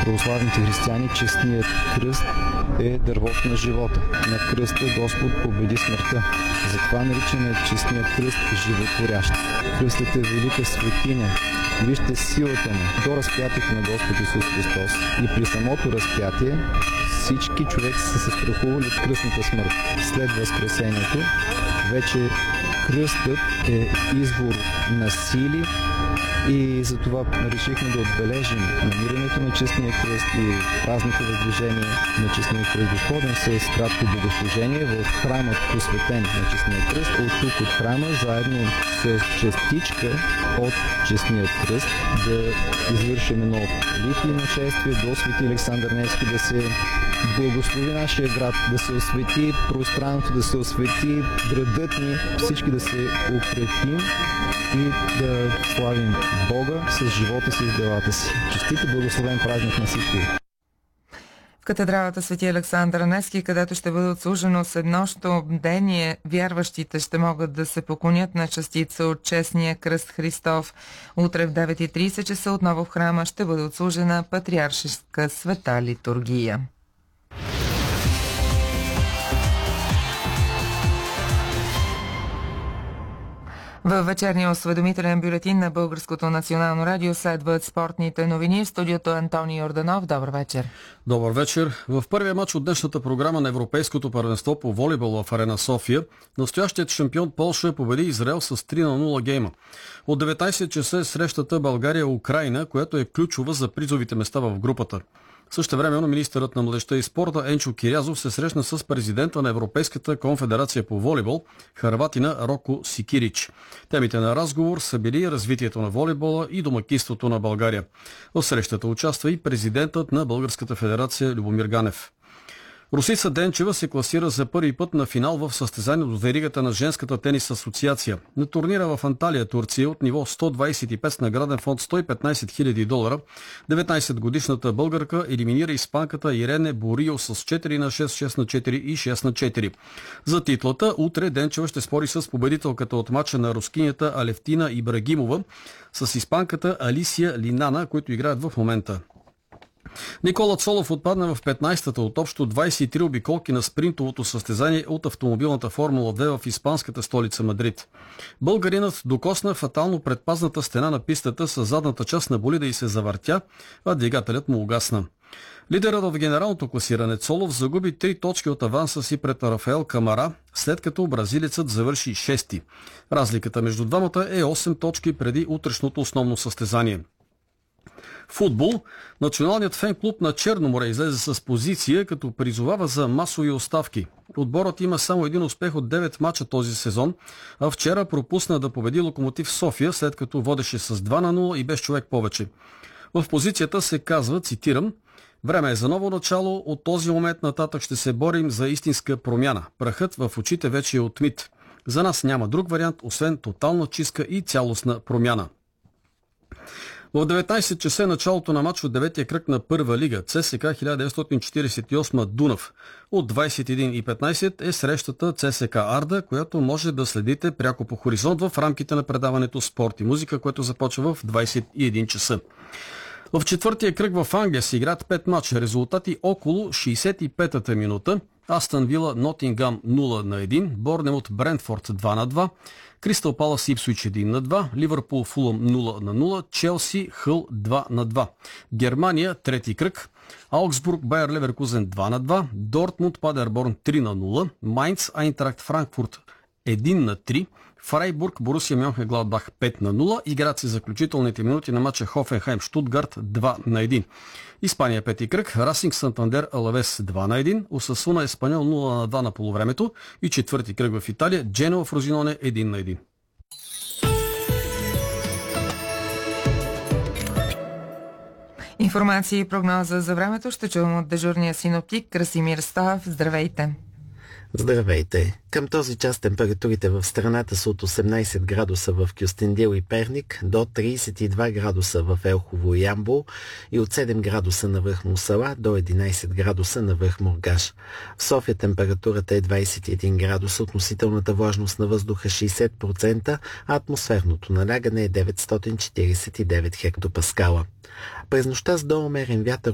православните християни честният кръст е дървото на живота. На кръста Господ победи смъртта. Затова наричаме честният кръст животворящ. Кръстът е велика светиня. Вижте силата му до разпятието на Господ Исус Христос. И при самото разпятие всички човеци са се страхували от кръстната смърт. След възкресението вече кръстът е извор на сили и затова решихме да отбележим намирането на честния кръст и празника Въздвижение на честния кръст, доходен с кратко богослужение в храмът, посветен на честния кръст. От тук от храма, заедно с частичка от честния кръст, да извършим едно литие нашествие до Свети Александър Невски, да се благослови нашия град, да се освети пространството, да се освети градът ни, всички да се укрепим и да славим Бога с живота си и с делата си. Честит и благословен празник на всички! В катедралата Свети Александър Невски, където ще бъде отслужено седнощно бдение, вярващите ще могат да се поклонят на частица от честния кръст Христов. Утре в 9:30 часа отново в храма ще бъде отслужена патриаршеска света литургия. Във вечерния осведомителен бюлетин на Българското национално радио следват спортните новини. В студиото Антони Йорданов. Добър вечер. Добър вечер. В първия матч от днешната програма на Европейското първенство по волейбол в Арена София, настоящият шампион Полша победи Израел с 3-0 гейма. От 19 часа е срещата България-Украйна, която е ключова за призовите места в групата. Същевременно министърът на младежта и спорта Енчо Кирязов се срещна с президента на Европейската конфедерация по волейбол, хърватина Роко Сикирич. Темите на разговор са били развитието на волейбола и домакинството на България. В срещата участва и президентът на Българската федерация Любомир Ганев. Русица Денчева се класира за първи път на финал в състезание от веригата на женската тенис асоциация. На турнира в Анталия, Турция, от ниво 125 с награден фонд $115 000, 19-годишната българка елиминира испанката Ирене Борио с 4-6, 6-4 и 6-4. За титлата утре Денчева ще спори с победителката от мача на рускинята Алевтина Ибрагимова с испанката Алисия Линана, които играят в момента. Никола Цолов отпадна в 15-та от общо 23 обиколки на спринтовото състезание от автомобилната Формула 2 в испанската столица Мадрид. Българинът докосна фатално предпазната стена на пистата с задната част на болида и се завъртя, а двигателят му угасна. Лидерът в генералното класиране Цолов загуби 3 точки от аванса си пред Рафаел Камара, след като бразилецът завърши 6-ти. Разликата между двамата е 8 точки преди утрешното основно състезание. Футбол. Националният фен-клуб на Черно море излезе с позиция, като призовава за масови оставки. Отборът има само един успех от 9 мача този сезон, а вчера пропусна да победи Локомотив София, след като водеше с 2-0 и без човек повече. В позицията се казва, цитирам: "Време е за ново начало, от този момент нататък ще се борим за истинска промяна. Прахът в очите вече е отмит. За нас няма друг вариант, освен тотална чистка и цялостна промяна." В 19 часа началото на матч от 9-я кръг на Първа лига ЦСКА 1948 Дунав. От 21:15 е срещата ЦСКА Арда, която може да следите пряко по хоризонт в рамките на предаването Спорт и музика, което започва в 21 часа. В четвъртия кръг в Англия се играят 5 мача. Резултати около 65-та минута. Астън Вила Нотингам 0-1, Борнемут Брентфорд 2-2, Кристал Палас Ипсуич 1-2, Ливърпул Фулъм 0-0, Челси Хъл 2-2. Германия, трети кръг. Аугсбург Байер Леверкузен 2-2, Дортмунд Падерборн 3-0, Майнц Айнтрахт Франкфурт 1-3, Фрайбург Борусия Мьонхенгладбах 5-0. Играят се заключителните минути на матча Хофенхайм Штутгарт 2-1. Испания пети кръг. Расинг Сантандер Алавес 2-1. Осасуна Еспаньол 0-2 на полувремето. И четвърти кръг в Италия. Дженоа Фрозиноне 1-1. Информация и прогноза за времето ще чувам от дежурния синоптик Красимир Стоев. Здравейте! Здравейте! Към този час температурите в страната са от 18 градуса в Кюстендил и Перник до 32 градуса в Елхово и Ямбол и от 7 градуса на връх Мусала до 11 градуса на връх Мургаш. В София температурата е 21 градуса, относителната влажност на въздуха 60%, а атмосферното налягане е 949 хектопаскала. През нощта с доумерен вятър